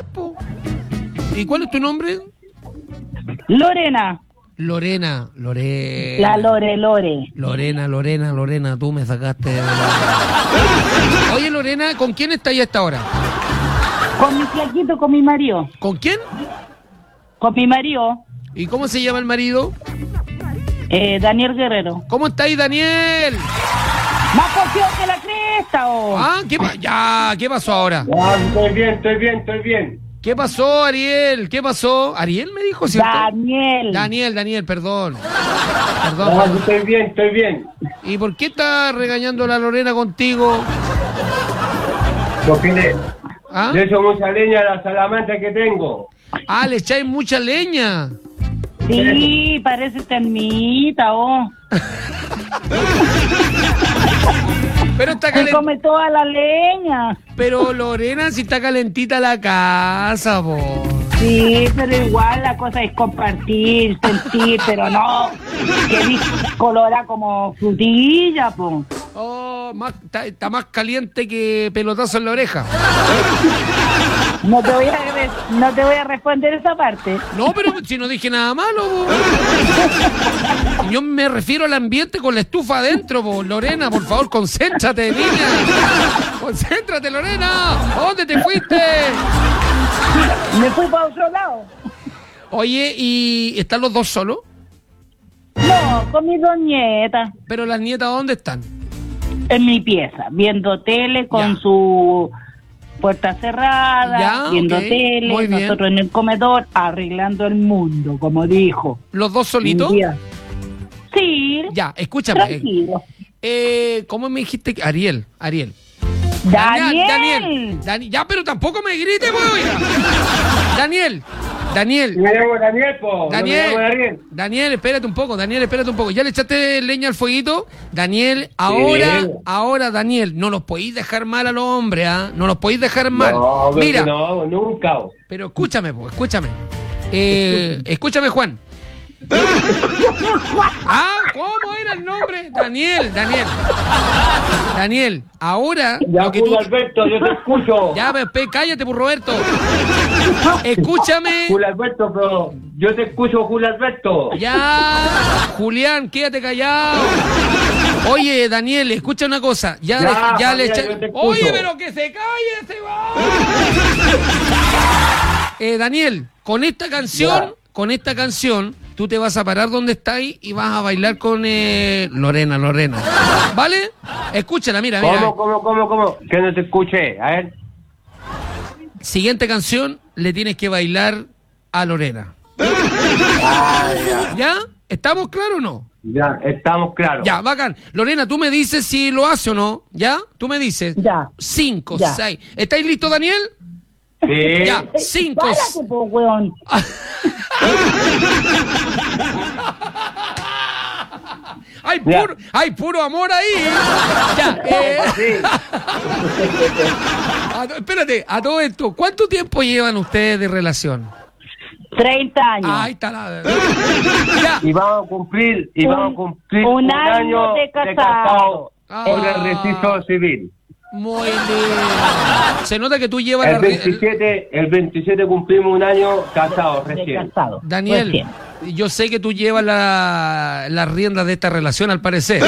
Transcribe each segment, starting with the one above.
bien, po. ¿Y cuál es tu nombre? Lorena. Lorena. La Lore. Lorena, tú me sacaste de la... Oye, Lorena, ¿con quién estás ahí a esta hora? Con mi flaquito, con mi marido. ¿Con quién? Con mi marido. ¿Y cómo se llama el marido? Daniel Guerrero. ¿Cómo está ahí, Daniel? Más confiado que la cresta, oh. Ah, ¿qué pasó ahora? Ah, estoy bien. ¿Qué pasó, Ariel? ¿Qué pasó? ¿Ariel me dijo, cierto? Daniel, perdón. Ah, estoy bien. ¿Y por qué está regañando la Lorena contigo? Porque ¿Ah? le echo mucha leña a la salamandra que tengo. Ah, le echáis mucha leña. Sí, parece termita, oh. Pero está Se come toda la leña. Pero Lorena, si está calentita la casa, po. Sí, pero igual la cosa es compartir, sentir, pero no. Que colora como frutilla, po. Oh, está más caliente que pelotazo en la oreja. No te voy a responder esa parte. No, pero si no dije nada malo, po. Yo me refiero al ambiente con la estufa adentro, po. Lorena, por favor, concéntrate, niña. Concéntrate, Lorena. ¿Dónde te fuiste? Me fui para otro lado. Oye, ¿y están los dos solos? No, con mis dos nietas. ¿Pero las nietas dónde están? En mi pieza, viendo tele con su puerta cerrada, viendo tele, muy bien. Nosotros en el comedor arreglando el mundo, como dijo. ¿Los dos solitos? Sí. Ya, escúchame. Tranquilo. ¿Cómo me dijiste? Ariel. Daniel. Ya, pero tampoco me grites, voy. Daniel. Me llamo Daniel, po. Daniel, espérate un poco. ¿Ya le echaste leña al fueguito? Daniel, ahora, Daniel, no los podéis dejar mal a los hombres, ¿ah? No los podéis dejar mal. No, mira. No, nunca. Pero escúchame, escúchame, Juan. ¿Cómo era el nombre? Daniel, ahora ya, lo que Julio Alberto, yo te escucho. Ya, cállate, por Roberto. Escúchame. Julio Alberto, pero yo te escucho, Julio Alberto. Ya, Julián, quédate callado. Oye, Daniel, escucha una cosa. Ya le eché. Oye, pero que se calle ese va. Daniel, con esta canción, tú te vas a parar donde estás y vas a bailar con Lorena. ¿Vale? Escúchala, mira. ¿Cómo? Que no te escuché, a ver. Siguiente canción, le tienes que bailar a Lorena. ¿Ya? ¿Estamos claros o no? Ya, estamos claros. Ya, bacán. Lorena, tú me dices si lo hace o no, ¿ya? Tú me dices. Ya. 5, 6. ¿Estáis listos, Daniel? Sí. Ya, 5. Párate, po, weón. Hay puro amor ahí. Ya, espérate, a todo esto, ¿cuánto tiempo llevan ustedes de relación? 30 años. Ahí está la... Ya. Y vamos a cumplir un año de casado. Por el registro civil. Muy bien. Se nota que tú llevas el 27 cumplimos un año casados recién. Daniel, recién. Yo sé que tú llevas las riendas de esta relación, al parecer.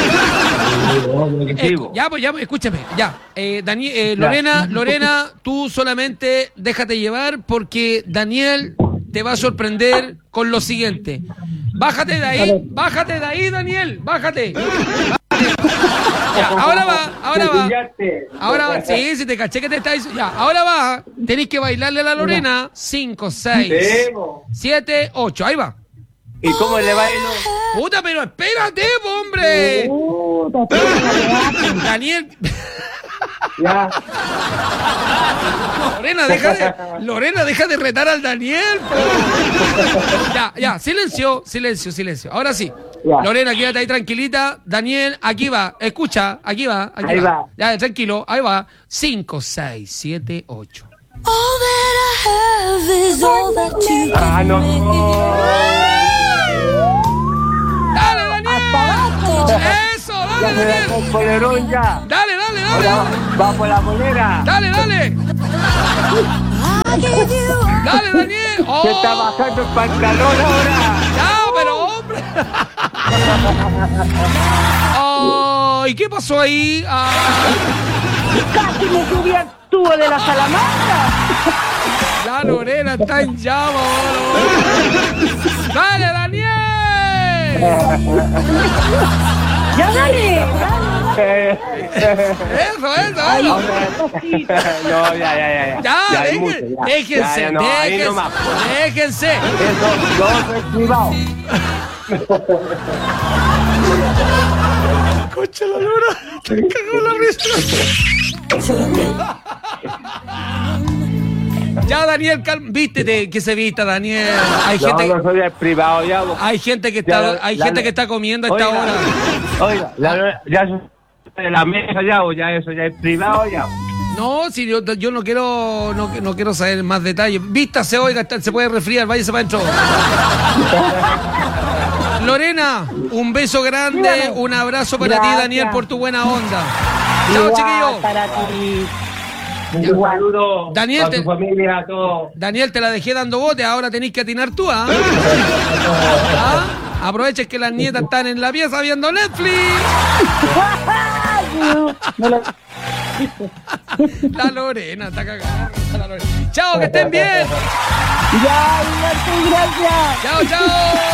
Ya, escúchame. Ya. Lorena, tú solamente déjate llevar porque Daniel te va a sorprender con lo siguiente. Bájate de ahí, Daniel. Bájate. Ya, ahora va. Sí, si te caché que te está diciendo. Ya, ahora va. Tenés que bailarle a la Lorena. 5, 6, 7, 8. Ahí va. ¿Y cómo le bailo? Puta, pero espérate, hombre. Daniel. Ya. Lorena, deja de retar al Daniel. Ya, silencio. Ahora sí. Ya. Lorena, quédate ahí tranquilita. Daniel, aquí va. Escucha, aquí va. Ahí va. Ya, tranquilo, ahí va. 5, 6, 7, 8. No. Dale, Daniel. Eso, dale, Daniel. Polerón ya. Dale. Va por la bolera. Dale. Dale, Daniel. Se está bajando el pantalón ahora. Ya, pero hombre. ¿Y qué pasó ahí? Casi me subí al tubo de la Salamanca. La Lorena está en llamas. ¡Dale, Daniel! Ya dale. Eso. No, ya. Ya, es mucho, ya. déjense, Ya, no, ahí nomás. déjense. Eso, yo soy privado. Concha la lora, te cagó la risa. Ya, Daniel, vístete, que se vista, Daniel. Hay gente, No soy el privado ya. hay gente que está comiendo a esta hora. Oiga, ya de la mesa ya eso ya es privado ya. No, si yo no quiero saber más detalles. Vístase, oiga, se puede resfriar, váyase para adentro. Lorena, un beso grande, un abrazo para ti, Daniel, por tu buena onda. Chao, chiquillo. Para ti. Un saludo Daniel, a tu familia, a todos. Daniel, te la dejé dando bote, ahora tenés que atinar tú, ¿ah? ¿Ah? Aproveches que las nietas están en la pieza viendo Netflix. La Lorena está cagada. Chao, que estén bien. Ya, gracias. Chao.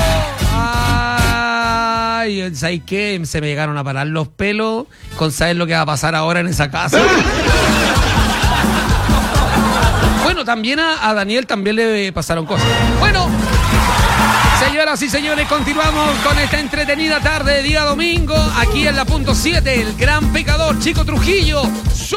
Ay, ¿sabes qué? Se me llegaron a parar los pelos con saber lo que va a pasar ahora en esa casa. Bueno, también a Daniel también le pasaron cosas. Bueno, señoras y señores, continuamos con esta entretenida tarde de día domingo, aquí en la punto 7, el gran pecador Chico Trujillo.